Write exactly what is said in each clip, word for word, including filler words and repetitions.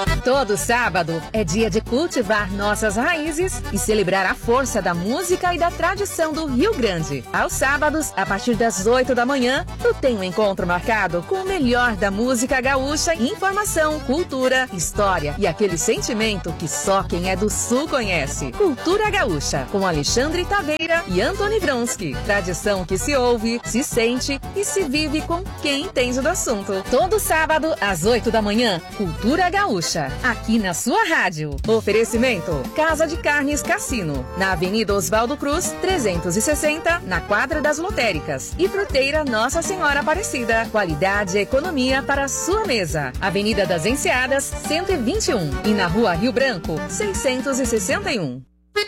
Todo sábado é dia de cultivar nossas raízes e celebrar a força da música e da tradição do Rio Grande. Aos sábados, a partir das oito da manhã, tu tem um encontro marcado com o melhor da música gaúcha, informação, cultura, história e aquele sentimento que só quem é do Sul conhece. Cultura Gaúcha, com Alexandre Taveira e Antony Vronsky. Tradição que se ouve, se sente e se vive com quem entende do assunto. Todo sábado, às oito da manhã, Cultura Gaúcha, aqui na sua rádio. Oferecimento: Casa de Carnes Cassino, na Avenida Oswaldo Cruz, trezentos e sessenta, na quadra das lotéricas. E Fruteira Nossa Senhora Aparecida. Qualidade e economia para a sua mesa. Avenida das Enseadas, cento e vinte e um. E na Rua Rio Branco, seiscentos e sessenta e um.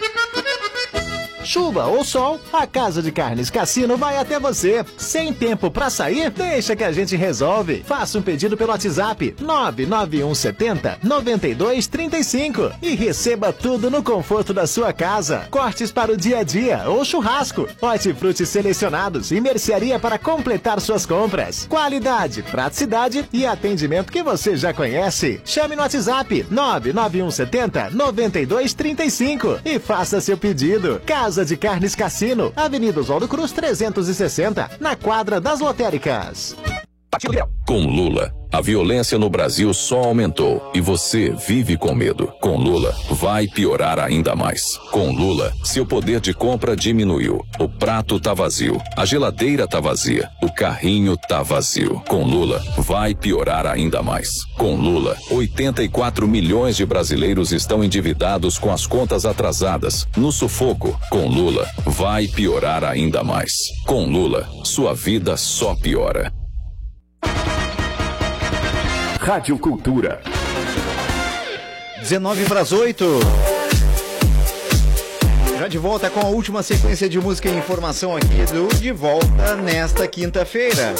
Chuva ou sol, a Casa de Carnes Cassino vai até você. Sem tempo pra sair? Deixa que a gente resolve. Faça um pedido pelo WhatsApp nove nove um sete zero, nove dois três cinco e receba tudo no conforto da sua casa. Cortes para o dia a dia ou churrasco, hortifrutis selecionados e mercearia para completar suas compras. Qualidade, praticidade e atendimento que você já conhece. Chame no WhatsApp nove nove um sete zero, nove dois três cinco e faça seu pedido. Casa Casa de Carnes Cassino, Avenida Oswaldo Cruz trezentos e sessenta, na quadra das lotéricas. Com Lula, a violência no Brasil só aumentou e você vive com medo. Com Lula, vai piorar ainda mais. Com Lula, seu poder de compra diminuiu. O prato tá vazio, a geladeira tá vazia, o carrinho tá vazio. Com Lula, vai piorar ainda mais. Com Lula, oitenta e quatro milhões de brasileiros estão endividados com as contas atrasadas, no sufoco. Com Lula, vai piorar ainda mais. Com Lula, sua vida só piora. Rádio Cultura. dezenove para as oito. Já de volta com a última sequência de música e informação aqui do De Volta nesta quinta-feira.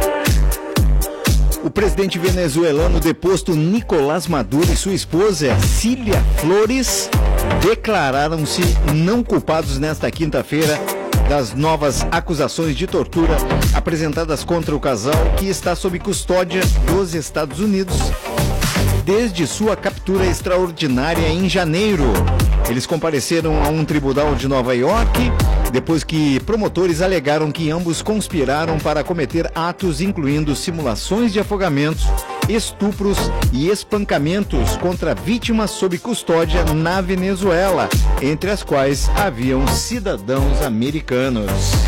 O presidente venezuelano deposto Nicolás Maduro e sua esposa Cília Flores declararam-se não culpados nesta quinta-feira das novas acusações de tortura apresentadas contra o casal, que está sob custódia dos Estados Unidos desde sua captura extraordinária em janeiro. Eles compareceram a um tribunal de Nova York depois que promotores alegaram que ambos conspiraram para cometer atos incluindo simulações de afogamentos, estupros e espancamentos contra vítimas sob custódia na Venezuela, entre as quais haviam cidadãos americanos.